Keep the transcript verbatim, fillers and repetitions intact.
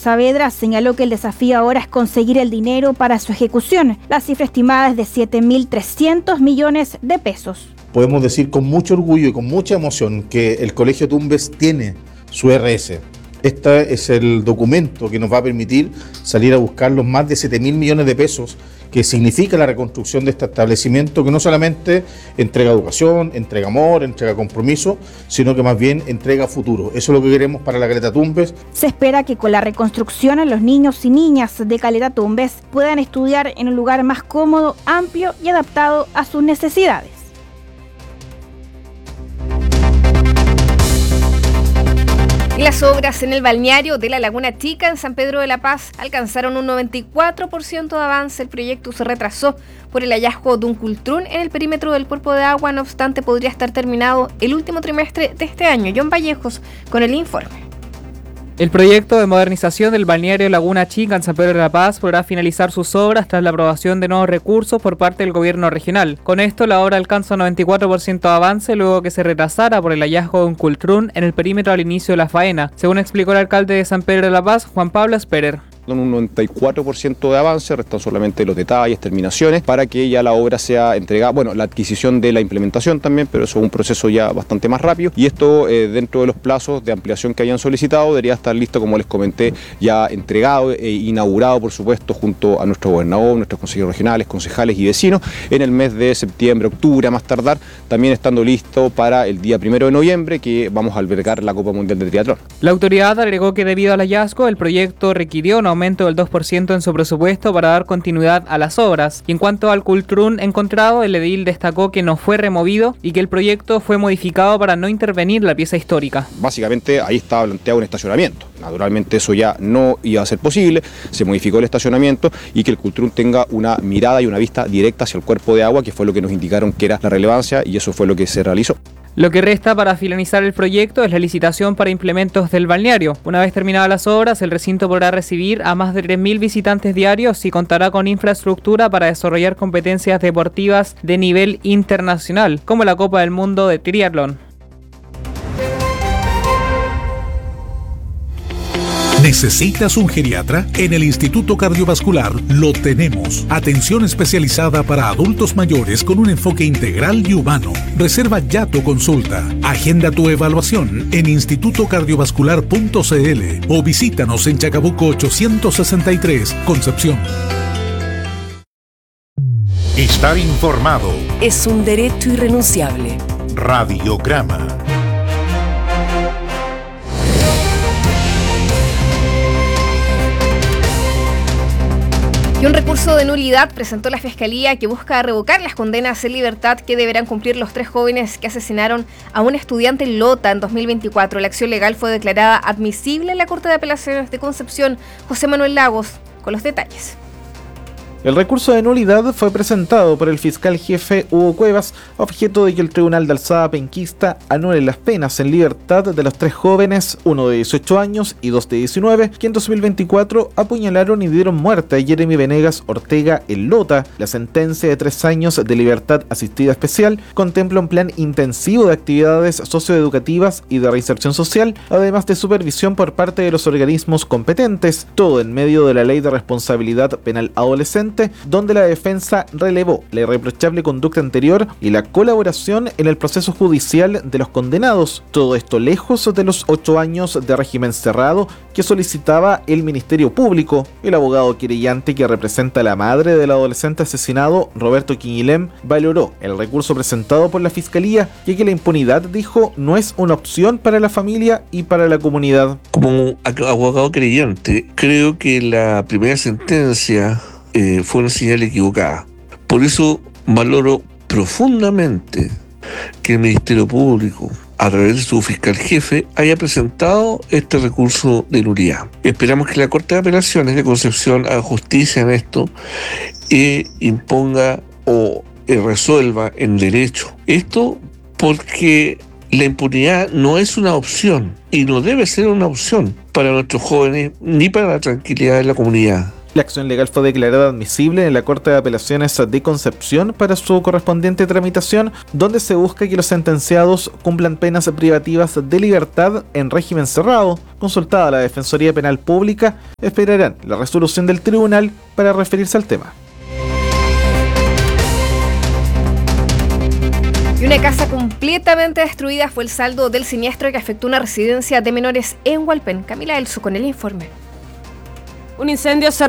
Saavedra señaló que el desafío ahora es conseguir el dinero para su ejecución. La cifra estimada es de siete mil trescientos millones de pesos. Podemos decir con mucho orgullo y con mucha emoción que el Colegio Tumbes tiene su R S. Este es el documento que nos va a permitir salir a buscar los más de siete mil millones de pesos que significa la reconstrucción de este establecimiento, que no solamente entrega educación, entrega amor, entrega compromiso, sino que más bien entrega futuro. Eso es lo que queremos para la Caleta Tumbes. Se espera que con la reconstrucción los niños y niñas de Caleta Tumbes puedan estudiar en un lugar más cómodo, amplio y adaptado a sus necesidades. Y las obras en el balneario de la Laguna Chica en San Pedro de la Paz alcanzaron un noventa y cuatro por ciento de avance. El proyecto se retrasó por el hallazgo de un cultrún en el perímetro del cuerpo de agua. No obstante, podría estar terminado el último trimestre de este año. John Vallejos con el informe. El proyecto de modernización del balneario Laguna Chica en San Pedro de la Paz podrá finalizar sus obras tras la aprobación de nuevos recursos por parte del gobierno regional. Con esto, la obra alcanza un noventa y cuatro por ciento de avance luego que se retrasara por el hallazgo de un cultrún en el perímetro al inicio de la faena, según explicó el alcalde de San Pedro de la Paz, Juan Pablo Esperer. Un noventa y cuatro por ciento de avance, restan solamente los detalles, terminaciones, para que ya la obra sea entregada, bueno, la adquisición de la implementación también, pero eso es un proceso ya bastante más rápido, y esto eh, dentro de los plazos de ampliación que hayan solicitado, debería estar listo, como les comenté, ya entregado e inaugurado, por supuesto, junto a nuestro gobernador, nuestros consejeros regionales, concejales y vecinos, en el mes de septiembre, octubre, a más tardar, también estando listo para el día primero de noviembre, que vamos a albergar la Copa Mundial de Triatlón. La autoridad agregó que debido al hallazgo, el proyecto requirió una aumento del dos por ciento en su presupuesto para dar continuidad a las obras. Y en cuanto al cultrún encontrado, el edil destacó que no fue removido y que el proyecto fue modificado para no intervenir la pieza histórica. Básicamente ahí estaba planteado un estacionamiento. Naturalmente eso ya no iba a ser posible, se modificó el estacionamiento y que el cultrún tenga una mirada y una vista directa hacia el cuerpo de agua, que fue lo que nos indicaron que era la relevancia, y eso fue lo que se realizó. Lo que resta para finalizar el proyecto es la licitación para implementos del balneario. Una vez terminadas las obras, el recinto podrá recibir a más de tres mil visitantes diarios y contará con infraestructura para desarrollar competencias deportivas de nivel internacional, como la Copa del Mundo de Triatlón. ¿Necesitas un geriatra? En el Instituto Cardiovascular lo tenemos. Atención especializada para adultos mayores con un enfoque integral y humano. Reserva ya tu consulta. Agenda tu evaluación en instituto cardiovascular punto c l o visítanos en Chacabuco ochocientos sesenta y tres, Concepción. Estar informado es un derecho irrenunciable. Radiograma. Y un recurso de nulidad presentó la Fiscalía que busca revocar las condenas en libertad que deberán cumplir los tres jóvenes que asesinaron a un estudiante en Lota en dos mil veinticuatro. La acción legal fue declarada admisible en la Corte de Apelaciones de Concepción. José Manuel Lagos con los detalles. El recurso de nulidad fue presentado por el fiscal jefe Hugo Cuevas, objeto de que el Tribunal de Alzada Penquista anule las penas en libertad de los tres jóvenes, uno de dieciocho años y dos de diecinueve, que en dos mil veinticuatro apuñalaron y dieron muerte a Jeremy Venegas Ortega en Lota. La sentencia de tres años de libertad asistida especial contempla un plan intensivo de actividades socioeducativas y de reinserción social, además de supervisión por parte de los organismos competentes, todo en medio de la Ley de Responsabilidad Penal Adolescente, donde la defensa relevó la irreprochable conducta anterior y la colaboración en el proceso judicial de los condenados. Todo esto lejos de los ocho años de régimen cerrado que solicitaba el Ministerio Público. El abogado querellante que representa a la madre del adolescente asesinado, Roberto Quiñilem, valoró el recurso presentado por la Fiscalía, ya que la impunidad, dijo, no es una opción para la familia y para la comunidad. Como abogado querellante, creo que la primera sentencia Eh, fue una señal equivocada. Por eso valoro profundamente que el Ministerio Público, a través de su fiscal jefe, haya presentado este recurso de nulidad. Esperamos que la Corte de Apelaciones de Concepción haga justicia en esto e imponga o eh, resuelva en derecho. Esto porque la impunidad no es una opción y no debe ser una opción para nuestros jóvenes ni para la tranquilidad de la comunidad. La acción legal fue declarada admisible en la Corte de Apelaciones de Concepción para su correspondiente tramitación, donde se busca que los sentenciados cumplan penas privativas de libertad en régimen cerrado. Consultada la Defensoría Penal Pública, esperarán la resolución del tribunal para referirse al tema. Y una casa completamente destruida fue el saldo del siniestro que afectó una residencia de menores en Hualpén. Camila Elso con el informe. Un incendio se